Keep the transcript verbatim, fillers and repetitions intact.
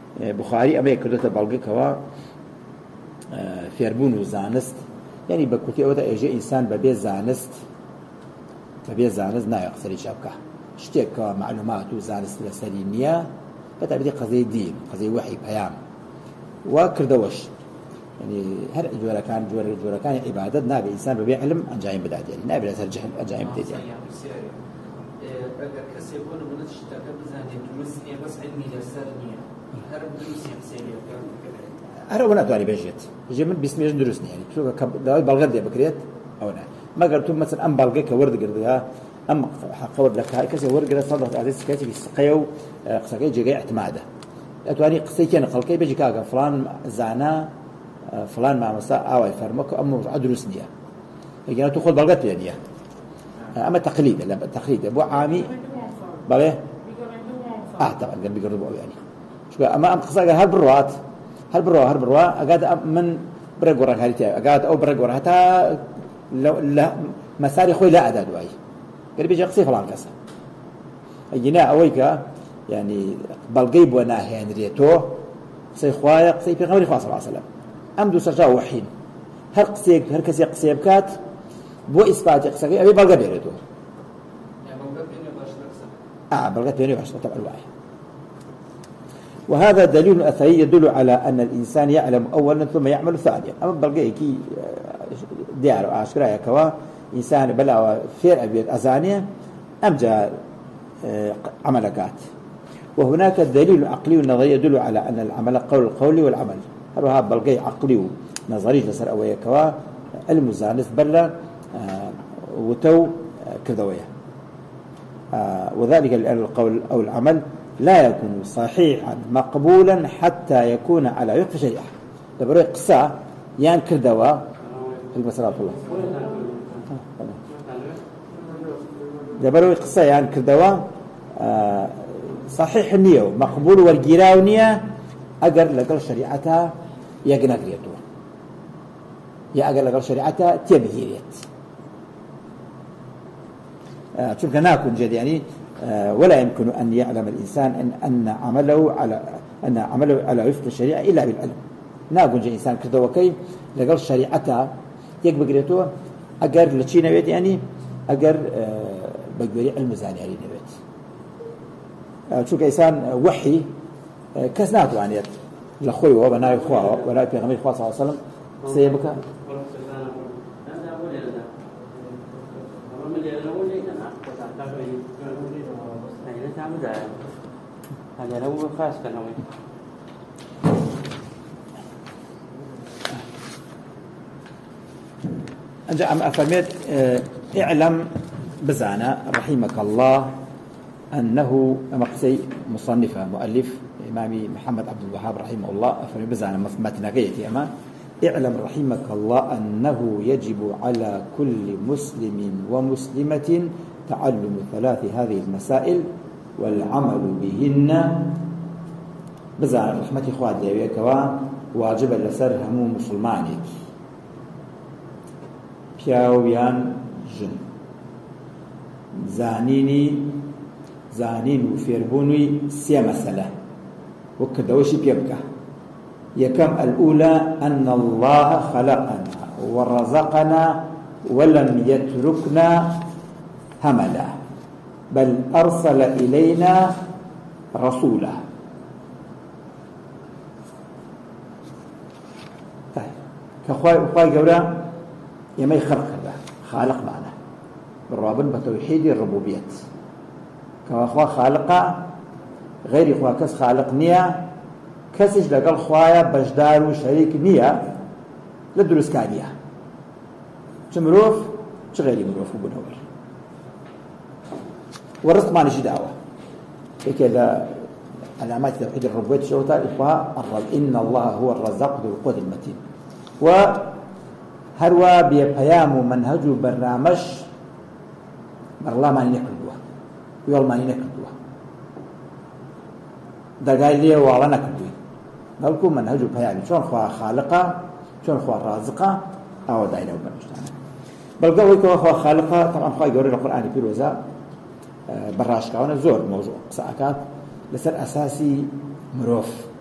بخاري أما يكردت بلغي كوا فيربون وزانست يعني بكوتي أودا يجي إنسان ببيت زانست ببيت زانست نا يقصري شبكة اشتيك معلومات وزانست لسرينية بتعبدي قضية دين قضية وحي بيام وكردوش يعني هر جورا كان جورا جورا كان عبادة نابي إنسان ببيع علم أنجايم بدأ يعني نابي لا ترجح أنجايم بدأ يعني أجر كسبون من الشتاء بزاني تمسني بس علمي لسرني هرب دروسي حسيني هر ونا تواني بيجيت يجي من بسم الله درسني يعني شو كب داوي بلغد يا بكريت أو نا ما قلتم مثلا أم بلغك كورد قردها أم حقود لك هاي كسي ورد قرد صدق عزيز كاسي بيسقيو قصقي جي اعتماده أتواني قصي كان خلقي بيجي كاغا فلان زانا فلان مع مساء أو يفرمك أم أدرسني يجي أنا تأخذ بلغت يعني أما تقليد لا تقليد أبو عامي بله آه طبعا قال بيقربوا يعني شو أما أم قصة هل بروات هل بروا هل بروا أقعد من برجورة هالتي أقعد أو برجورة حتى لو لا مساري خوي لا أداد واي قال بيجي قصي فلان كسر يجينا أويك يعني بالقيب وناه يعني ريتو قصي خوايا قصي في غير خاص صلى الله عليه وسلم أم دو سرجع وحين هر قصي هر كسي قصي بكات بو إثبات قصي أبي بالقى بيرتو آه بلغت بيني وعشرة طبعا الوعي وهذا دليل أثري يدل على أن الإنسان يعلم أولا ثم يعمل ثانيا أما بلغي كي ديار وعشرة يا كوا إنسان بلا فير أبيض أزانية أم جاء عملكات وهناك دليل عقلي ونظري يدل على أن العمل قول القول والعمل هذا بلغي عقلي ونظري لسر أويا كوا المزانس بلا وتو كذوية آه وذلك لأن القول أو العمل لا يكون صحيحا مقبولا حتى يكون على وفق شريعة دبروي قصة يان كردوا في المسألة الله دبروي قصة يان كردوا آه صحيح النية مقبول والجيراو نية أجر لقل شريعتها يجنى قريتها يا أجر لقل شريعتها تبهيريت شوف ناكل جد يعني ولا يمكن أن يعلم الإنسان أن أن عمله على أن عمله على وفق الشريعة إلا بالعلم ناكل جد إنسان كذا وكي لقال شريعتها يقبقريته أجر لشيء نبيت يعني أجر بقبري علم زاني يعني نبيت شوف إنسان وحي كسناته يعني لأخوي وبناء إخوة ولا في غمير إخوة صلى الله عليه وسلم سيبك هذا لو خاص كلامي أنجا أم أفرميت اعلم بزانا رحمك الله أنه مقصي مصنفة مؤلف إمامي محمد عبد الوهاب رحمه الله أفرميت بزانا متناقيتي أمان اعلم رحمك الله أنه يجب على كل مسلم ومسلمة تعلم ثلاث هذه المسائل والعمل بهن بزانا رحمة إخوات لي كوا واجب لسر همو مسلماني بياويان جن زانيني زانين وفيربوني سي مسألة وكدوشي بيبقى يكم الأولى أن الله خلقنا ورزقنا ولم يتركنا هملا بل أرسل إلينا رسولا طيب كأخوة جورا يما يخلق هذا خالق معنا بالرابط بتوحيد الربوبية كأخوة خالقة غير أخوة كس خالق نية كسج لقل خوايا بجدار وشريك نية لدرس كانية تمروف تغيري مروف وبنور والرزق ما نشي دعوة هكذا علامات توحيد الربوبية شوتها الإخوة الرب إن الله هو الرزاق ذو القوة المتين وهروا بيقيام منهج برنامج الله ما نكردوه يول ما نكردوه دقاي ليه والله نكردوه نقولكم منهج بيان شلون خوا خالقة شلون خوا رازقة أو دايلة وبنجتنا بل قوي كوا خوا خالقة طبعا خوا يقول القرآن في الوزاء براش كونه زور موضوع ساعات لسر أساسي مروف